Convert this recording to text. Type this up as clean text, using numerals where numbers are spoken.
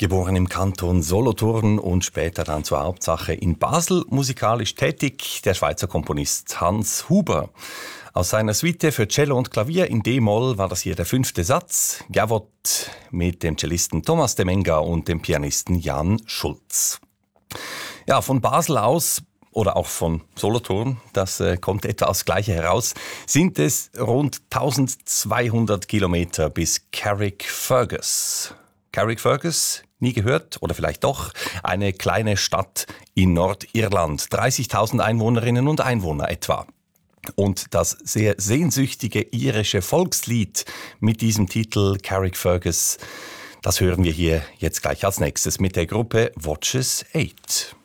Geboren im Kanton Solothurn und später dann zur Hauptsache in Basel, musikalisch tätig, der Schweizer Komponist Hans Huber. Aus seiner Suite für Cello und Klavier in D-Moll war das hier der 5. Satz, Gavotte, mit dem Cellisten Thomas de Menga und dem Pianisten Jan Schulz. Ja, von Basel aus oder auch von Solothurn, das kommt etwa das Gleiche heraus, sind es rund 1200 Kilometer bis Carrickfergus. Carrickfergus, nie gehört oder vielleicht doch, eine kleine Stadt in Nordirland, 30.000 Einwohnerinnen und Einwohner etwa. Und das sehr sehnsüchtige irische Volkslied mit diesem Titel Carrickfergus, das hören wir hier jetzt gleich als nächstes mit der Gruppe Watches 8.